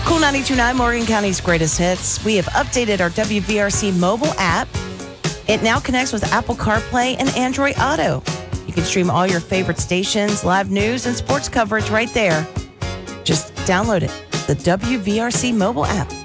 Cool 92.9, Morgan County's greatest hits. We have updated our WVRC mobile app. It now connects with Apple CarPlay and Android Auto. You can stream all your favorite stations, live news, and sports coverage right there. Just download it, the WVRC mobile app.